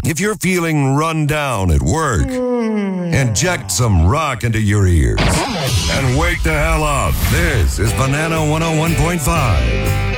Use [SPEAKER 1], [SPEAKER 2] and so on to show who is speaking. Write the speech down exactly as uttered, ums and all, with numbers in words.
[SPEAKER 1] If you're feeling run down at work, inject some rock into your ears and wake the hell up. This is Banana one oh one point five.